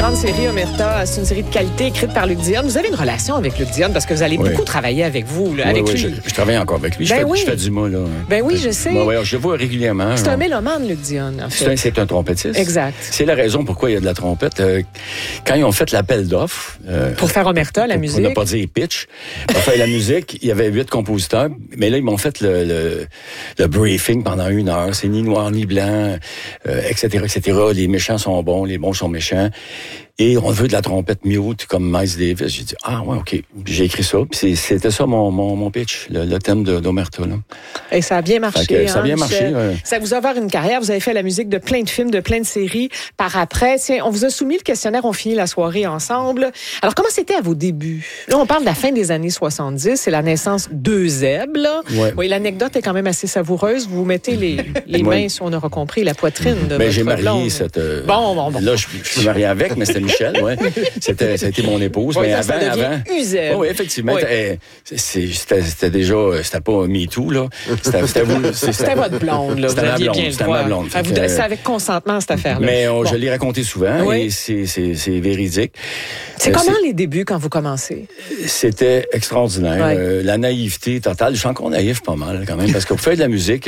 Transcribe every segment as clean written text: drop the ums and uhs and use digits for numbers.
grande série Omerta, c'est une série de qualité écrite par Luc Dionne. Vous avez une relation avec Luc Dionne parce que vous allez beaucoup travailler avec vous, là, avec lui. Je travaille encore avec lui. Je fais du mot, là. Ben oui, je sais. Je le vois régulièrement. C'est un mélomane, Luc Dionne, en fait. C'est un trompettiste. Exact. C'est la raison pourquoi il y a de la trompette. Quand ils ont fait l'appel d'offres... pour faire Omerta, la musique. On n'a pas dit pitch. Pour faire la musique, il y avait 8 compositeurs. Mais là, ils m'ont fait le briefing pendant 1 heure. C'est ni noir ni blanc, etc., etc. Les méchants sont bons, les bons sont méchants. Et on veut de la trompette mute comme Miles Davis. J'ai dit, OK. Puis j'ai écrit ça. Puis c'était ça mon pitch, le thème d'Omerta. Là. Et ça a bien marché. Ça a bien marché. Ça vous a ouvert une carrière. Vous avez fait la musique de plein de films, de plein de séries. Par après, tiens, on vous a soumis le questionnaire, on finit la soirée ensemble. Alors, comment c'était à vos débuts? Là, on parle de la fin des années 70. C'est la naissance de Zeb, là. Ouais. Oui, l'anecdote est quand même assez savoureuse. Vous mettez les mains, si on aura compris, la poitrine de votre j'ai marié blonde. cette... Bon. Là, je suis marié avec, mais c'était Michel, ouais. Ça a été mon épouse. Oui, mais avant. Oui, effectivement. Oui. C'était déjà... C'était pas MeToo, là. C'était vous. C'était votre blonde, là. C'était ma blonde. C'était ma blonde. C'est avec consentement, cette affaire-là. Mais je l'ai raconté souvent et c'est véridique. C'est comment les débuts quand vous commencez? C'était extraordinaire. Ouais. La naïveté totale. Je suis encore naïf pas mal, quand même, parce que pour faire de la musique,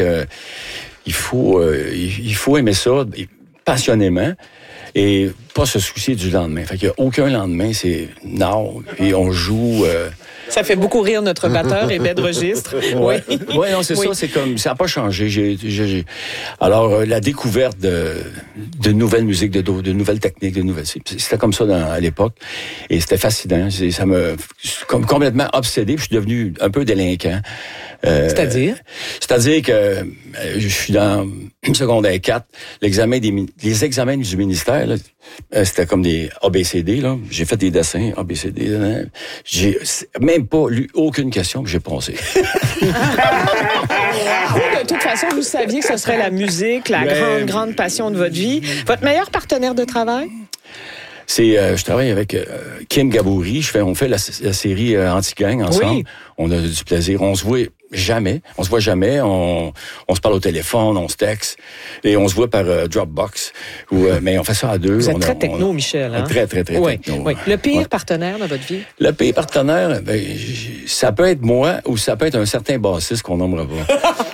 il faut aimer ça passionnément. Et pas se soucier du lendemain. Fait qu'il n'y a aucun lendemain, c'est now, et on joue... Ça fait beaucoup rire notre batteur et de registre. Oui, non, c'est ça, c'est comme... Ça n'a pas changé. Alors, la découverte de nouvelles musiques, de nouvelles techniques, c'était comme ça à l'époque. Et c'était fascinant. Ça m'a complètement obsédé, puis je suis devenu un peu délinquant. C'est-à-dire? C'est-à-dire que je suis dans secondaire 4, les examens du ministère, là, c'était comme des ABCD, là. J'ai fait des dessins ABCD. Là. J'ai même pas lu aucune question que j'ai passé. De toute façon, vous saviez que ce serait la musique, la grande passion de votre vie. Votre meilleur partenaire de travail? Je travaille avec Kim Gabouri. On fait la série Anti-Gang ensemble. Oui. On a du plaisir. On se voit jamais. On se parle au téléphone, on se texte. Et on se voit par Dropbox. Mais on fait ça à deux. Vous êtes très techno, Michel. Hein? Très techno. Oui. Le pire partenaire dans votre vie? Le pire partenaire, ça peut être moi ou ça peut être un certain bassiste qu'on nommera pas.